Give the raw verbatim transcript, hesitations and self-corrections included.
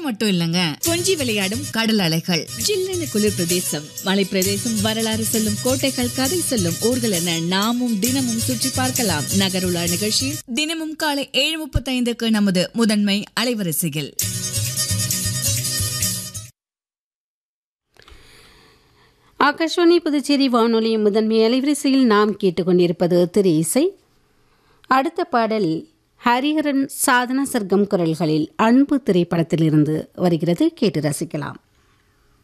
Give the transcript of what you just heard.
மட்டும் இல்லங்க, கொஞ்சி விளையாடும் கடல் அலைகள், ஜில்லென குளிர் பிரதேசம், மலை பிரதேசம், வரலாறு சொல்லும் கோட்டைகள், கதை சொல்லும் ஊர்கள் என நாமும் தினமும் சுற்றி பார்க்கலாம். நகருலா நிகழ்ச்சியில் தினமும் காலை ஏழு முப்பத்தி ஐந்துக்கு நமது முதன்மை அலைவரிசையில். ஆகாஷ்வாணி புதுச்சேரி வானொலி முதன்மை அலைவரிசையில் நாம் கேட்டுக்கொண்டிருப்பது திரு இசை. அடுத்த பாடல் ஹரிஹரன் சாதனா சர்க்கம் குரல்களில் அன்பு திரைப்படத்திலிருந்து வருகிறது. கேட்டு ரசிக்கலாம்.